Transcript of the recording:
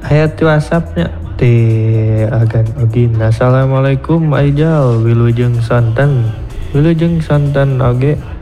Hayati WhatsAppnya di agan ogin. Assalamualaikum Aijal, wilujeng santan oge